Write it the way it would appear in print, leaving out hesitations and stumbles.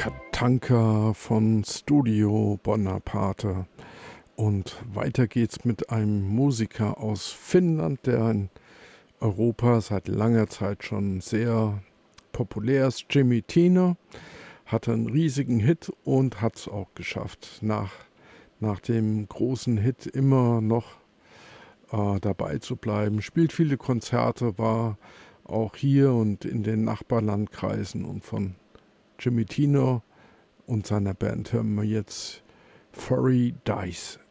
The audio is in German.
Katanka von Studio Bonaparte. Und weiter geht's mit einem Musiker aus Finnland, der in Europa seit langer Zeit schon sehr populär ist. Jimmy Tino hatte einen riesigen Hit und hat es auch geschafft, nach dem großen Hit immer noch dabei zu bleiben. Spielt viele Konzerte, war auch hier und in den Nachbarlandkreisen, und von Jimmy Tino und seiner Band hören wir jetzt Furry Dice.